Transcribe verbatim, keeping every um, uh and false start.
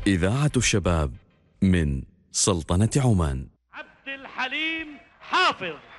إذاعة الشباب من سلطنة عمان. عبد الحليم حافظ.